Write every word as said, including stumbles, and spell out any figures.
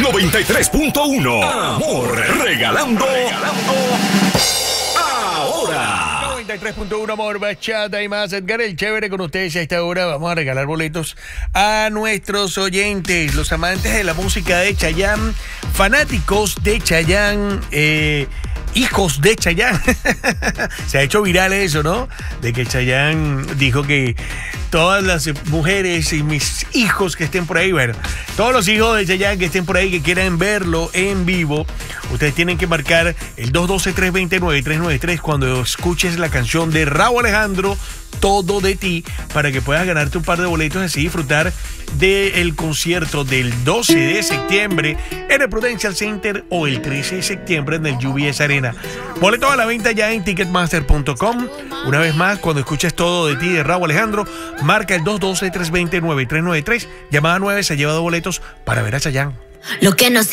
noventa y tres punto uno. Amor, regalando, regalando ahora. noventa y tres punto uno, Amor, Bachata y más. Edgar el Chévere con ustedes a esta hora. Vamos a regalar boletos a nuestros oyentes, los amantes de la música de Chayanne, fanáticos de Chayanne, eh, hijos de Chayanne. Se ha hecho viral eso, ¿no? De que Chayanne dijo que todas las mujeres y mis hijos que estén por ahí, bueno, todos los hijos de Chayanne que estén por ahí, que quieran verlo en vivo, ustedes tienen que marcar el dos uno dos, tres dos nueve, tres nueve tres cuando escuches la canción de Rauw Alejandro, Todo de Ti, para que puedas ganarte un par de boletos y así disfrutar del concierto del doce de septiembre en el Prudential Center o el trece de septiembre en el U B S Arena. Boletos a la venta ya en ticketmaster punto com. Una vez más, cuando escuches Todo de Ti de Rauw Alejandro, marca el dos uno dos, tres dos nueve, tres nueve tres. Llamada nueve se ha llevado boletos para ver a Chayanne. Lo que no